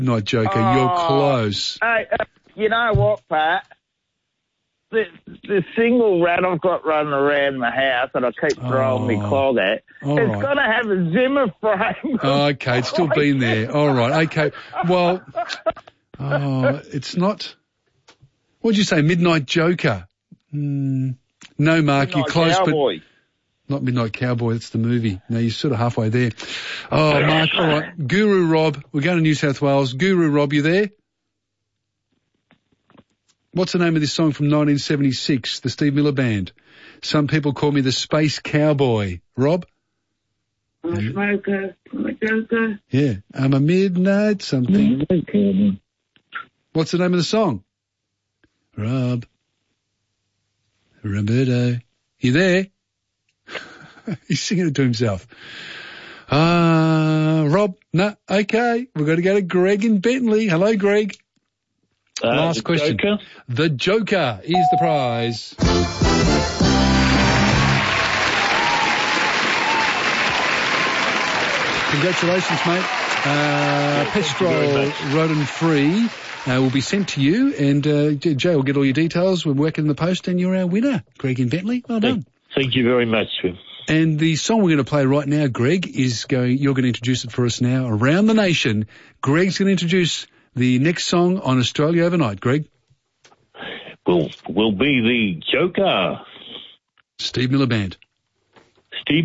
Midnight Joker, you're close. Hey, you know what, Pat? The single rat I've got running around my house that I keep throwing me clog at, it's got to have a Zimmer frame. Okay, it's still been there. All right, okay. Well, it's not... What'd you say, Midnight Joker? No, Mark, you're close, Cowboy. but... Not Midnight Cowboy, that's the movie. No, you're sort of halfway there. Oh, Mark, all right. Guru Rob, we're going to New South Wales. Guru Rob, you there? What's the name of this song from 1976, the Steve Miller Band? Some people call me the Space Cowboy. Rob? I'm a smoker, I'm a joker. Yeah, I'm a midnight something. What's the name of the song? Rob. Roberto. You there? He's singing it to himself. Rob? No, okay. We've got to go to Greg in Bentley. Hello, Greg. Last question. Joker? The Joker is the prize. Congratulations, mate. Pestrol Rodent Free will be sent to you, and Jay will get all your details. We're working in the post, and you're our winner, Greg in Bentley. Well done. Thank you very much, Swim. And the song we're going to play right now, Greg, you're going to introduce it for us now around the nation. Greg's going to introduce the next song on Australia Overnight. Greg? Will be the Joker. Steve Miller Band.